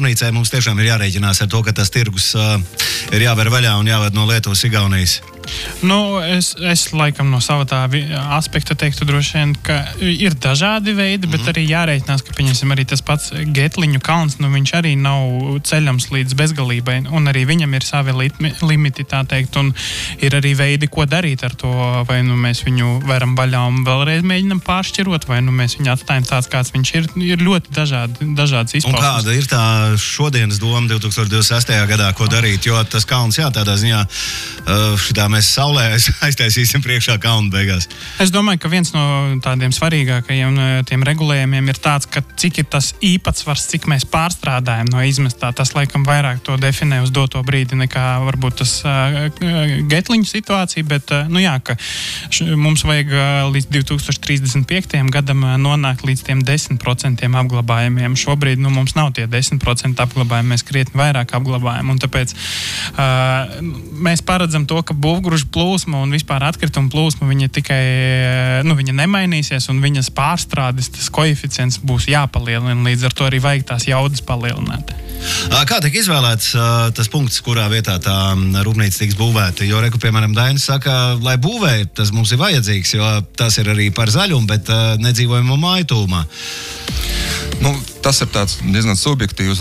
rūpnīcai mums tiešām ir jārēķinās ar to, ka tas tirgus ir jāver vaļā un jāved no Lietuvas, Igaunijas? Nu, es laikam no sava tā aspekta teiktu droši vien, ka ir dažādi veidi, bet arī jārēķinās, ka, pieņemsim, arī tas pats Getliņu kalns, nu, viņš arī nav ceļams līdz bezgalībai, un arī viņam ir savi limiti, tā teikt, un ir arī veidi, ko darīt ar to, vai nu mēs viņu veram vaļā un vēlreiz mēģinam pāršķirot, vai nu mēs viņu atstājam tāds, kāds viņš ir ļoti dažādas izpausmes. Un kāda ir tā šodienas doma 2026. gadā, ko darīt, jo tas kalns, jā, tādā ziņā, šitā mēs saulē aiztaisīsim priekšā kalnu beigās. Es domāju, ka viens no tādiem svarīgākajiem tiem regulējumiem ir tāds, ka cik ir tas īpatsvars, cik mēs pārstrādājam no izmestā. Tas laikam vairāk to definē uz doto brīdi nekā varbūt tas Getliņu situācija, bet nu jā, ka mums vajag līdz 2035. gadam nonākt līdz tiem 10% apglabājumiem. Šobrīd mums nav tie 10% apglabājumi, mēs krietni vairāk apglabājam, un tāpēc mēs paredzam to, ka būvgružu plūsma un vispār atkrituma plūsma, viņa tikai, viņa nemainīsies un viņas pārstrādes, tas koeficients būs jāpalielina, līdz ar to arī vajag tās jaudas palielināt. Kā tiek izvēlēts tas punkts, kurā vietā tā rūpnīca tiks būvēta? Jo, piemēram, Dainis saka, lai būvē, tas mums ir vajadzīgs, jo tas ir arī par zaļumu, bet nedzīvojamo māju tūmā. Tas ir tāds diezgan subjektīvs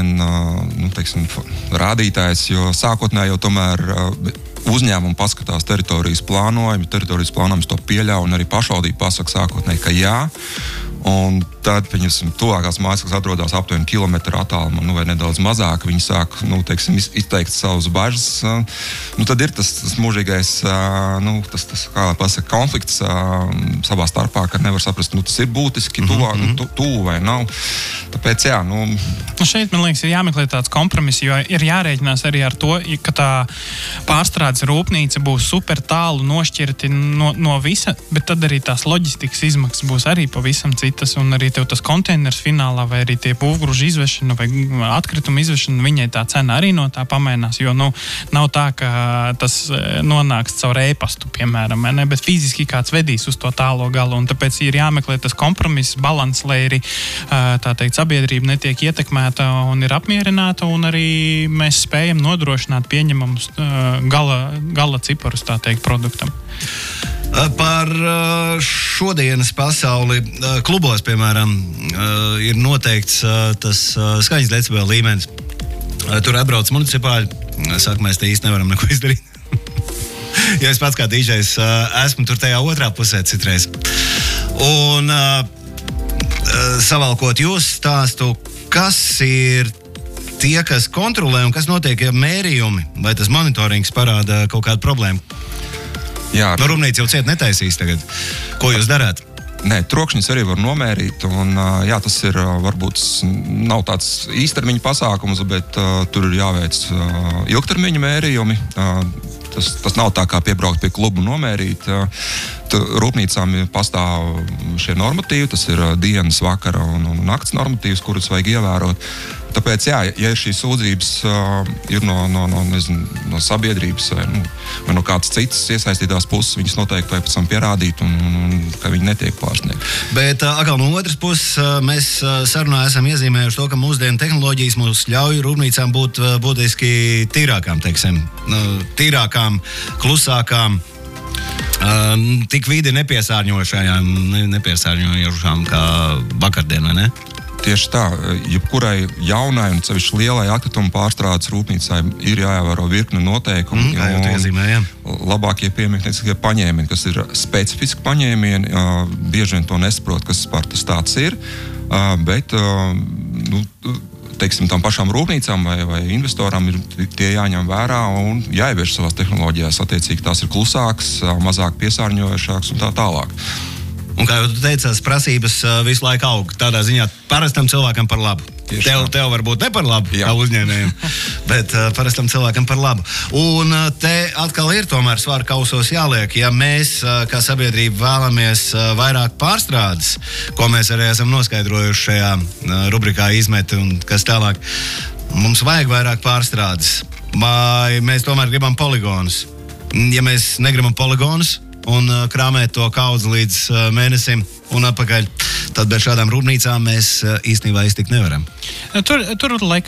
rādītājs, jo sākotnēji jau tomēr uzņēmumi paskatās teritorijas plānojums to pieļauj, un arī pašvaldība pasaka sākotnēji, ka jā. Un tad, pieņemsim, tuvākās mājas, kas atrodas aptuveni kilometru attālumā, vai nedaudz mazāk, viņi sāk, izteikt savus bažas. Tad ir tas mūžīgais, tas kā pasaka, konflikts savā starpā, ka nevar saprast, tas ir būtiski tuvu vai nav. Tāpēc, jā, šeit, man liekas, ir jāmeklē tāds kompromiss, jo ir jārēķinās arī ar to, ka tā pārstrādes rūpnīca būs super tālu nošķirti no visa, bet tad arī tās loģistikas izmaksas būs arī pavisam citas, un arī tev tas konteiners finālā, vai arī tie būvgružu izvešana, vai atkrituma izvešana, viņai tā cena arī no tā pamainās, jo, nav tā, ka tas nonāks caur e-pastu, piemēram, bet fiziski kāds vedīs uz to tālo galu, un tāpēc ir jāmeklē tas kompromiss, balans, lai arī, tā teikt, sabiedrība netiek ietekmēta un ir apmierināta, un arī mēs spējam nodrošināt pieņemamus gala ciparus, tā teikt, produktam. Par šodienas pasauli klubos, piemēram, ir noteikts tas skaņas decibela līmenis. Tur atbrauc municipāļi, saka, mēs te īsti nevaram neko izdarīt. Jo es pats kā DJs esmu tur tajā otrā pusē citreiz. Un savalkot jūs stāstu, kas ir tie, kas kontrolē un kas notiek, ja mērījumi vai tas monitorings parāda kaut kādu problēmu? Jā. Rūpnīca jau ciet netaisīs tagad. Ko jūs darāt? Nē, trokšņus arī var nomērīt, un jā, tas ir varbūt nav tāds īstermiņa pasākums, bet tur ir jāveic ilgtermiņa mērījumi. Tas nav tā kā piebraukt pie klubu nomērīt. Rūpnīcām pastāv šie normatīvi, tas ir dienas, vakara un nakts normatīvs, kurus vajag ievērot. Tāpēc, jā, ja šīs sūdzības ir no sabiedrības vai no kādas citas iesaistītās puses, viņas noteikti vajag pēc tam pierādīt un ka viņi netiek pārsniegti. Bet atkal no otras puses, mēs sarunā esam iezīmējuši to, ka mūsdienu tehnoloģijas mums ļauj rūpnīcām būt būtiski tīrākām, teiksim, tīrākām, klusākām, tik vidi nepiesārņojošām kā vakardien, vai ne? Tieši tā, jebkurai jaunai un sevišķi lielai atkrituma pārstrādes rūpnīcai ir jāievēro virkne noteikumu. Labākie piemētnieciskie paņēmieni, kas ir specifiski paņēmieni, bieži vien to nesaprot, kas par tas tāds ir, bet, teiksim, tam pašām rūpnīcām vai investoram ir tie jāņem vērā un jāievieš savās tehnoloģijās. Attiecīgi tās ir klusākas, mazāk piesārņojošākas un tā tālāk. Un kā jau tu teicās, prasības visu laiku aug. Tādā ziņā parastam cilvēkam par labu. Tev varbūt ne par labu, kā uzņēmējiem, bet parastam cilvēkam par labu. Un te atkal ir tomēr svaru kausos jāliek, ja mēs kā sabiedrība vēlamies vairāk pārstrādes, ko mēs arī esam noskaidrojuši šajā rubrikā izmeti un kas tālāk, mums vajag vairāk pārstrādes. Vai mēs tomēr gribam poligonus? Ja mēs negribam poligonus, un krāmēt to kaudzi līdz mēnesim un atpakaļ, tad bez šādām rūpnīcām mēs īstenībā iztikt nevaram. Tur